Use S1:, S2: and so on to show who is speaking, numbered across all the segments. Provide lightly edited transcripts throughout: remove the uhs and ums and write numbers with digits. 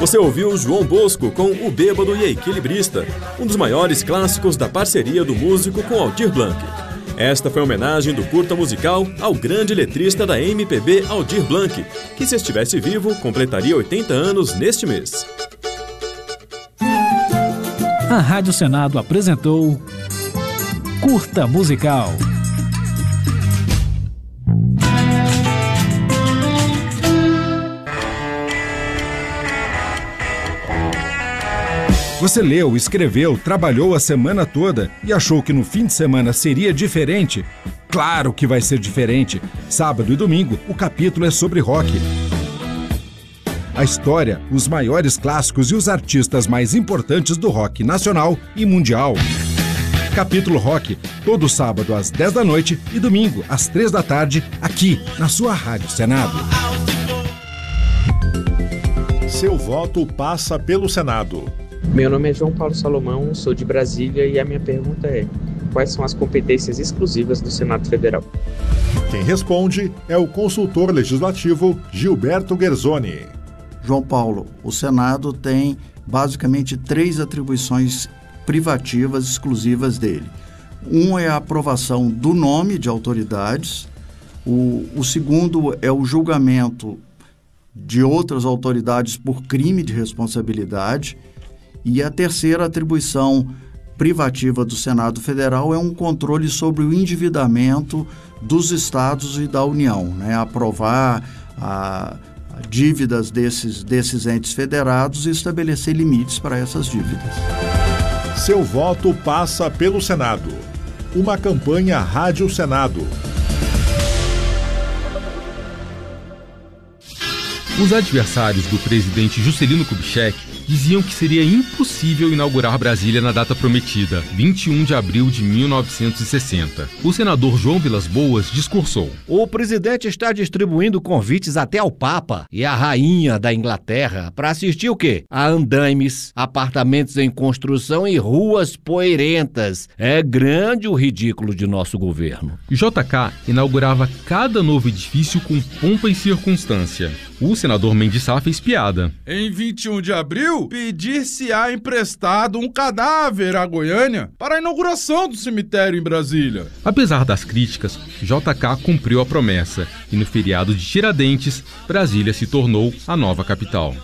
S1: Você ouviu João Bosco com O Bêbado e a Equilibrista, um dos maiores clássicos da parceria do músico com Aldir Blanc. Esta foi a homenagem do curta musical ao grande letrista da MPB Aldir Blanc, que, se estivesse vivo, completaria 80 anos neste mês.
S2: A Rádio Senado apresentou Curta Musical.
S3: Você leu, escreveu, trabalhou a semana toda e achou que no fim de semana seria diferente? Claro que vai ser diferente. Sábado e domingo, o capítulo é sobre rock. A história, os maiores clássicos e os artistas mais importantes do rock nacional e mundial. Capítulo Rock, todo sábado às 10 da noite e domingo às 3 da tarde, aqui na sua Rádio Senado.
S4: Seu voto passa pelo Senado.
S5: Meu nome é João Paulo Salomão, sou de Brasília e a minha pergunta é: quais são as competências exclusivas do Senado Federal?
S4: Quem responde é o consultor legislativo Gilberto Guerzoni.
S6: João Paulo, o Senado tem basicamente 3 atribuições privativas exclusivas dele. Um é a aprovação do nome de autoridades, o segundo é o julgamento de outras autoridades por crime de responsabilidade, e a terceira atribuição privativa do Senado Federal é um controle sobre o endividamento dos estados e da União, né? Aprovar dívidas desses entes federados e estabelecer limites para essas dívidas.
S4: Seu voto passa pelo Senado. Uma campanha Rádio Senado.
S7: Os adversários do presidente Juscelino Kubitschek diziam que seria impossível inaugurar Brasília na data prometida, 21 de abril de 1960. O senador João Vilas Boas discursou.
S8: O presidente está distribuindo convites até ao Papa e à Rainha da Inglaterra para assistir o quê? A andaimes, apartamentos em construção e ruas poeirentas. É grande o ridículo de nosso governo.
S7: JK inaugurava cada novo edifício com pompa e circunstância. O senador Mendes Sá fez piada.
S9: Em 21 de abril, pedir-se-á emprestado um cadáver à Goiânia para a inauguração do cemitério em Brasília.
S7: Apesar das críticas, JK cumpriu a promessa e no feriado de Tiradentes, Brasília se tornou a nova capital.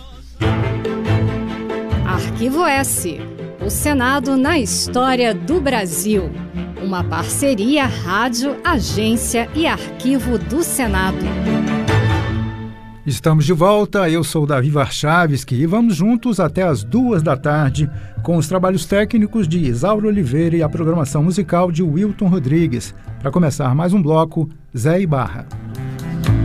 S10: Arquivo S. O Senado na história do Brasil. Uma parceria Rádio, Agência e Arquivo do Senado.
S11: Estamos de volta, eu sou Davi Warchavski e vamos juntos até as 2 da tarde com os trabalhos técnicos de Isauro Oliveira e a programação musical de Wilton Rodrigues. Para começar mais um bloco, Zé Ibarra.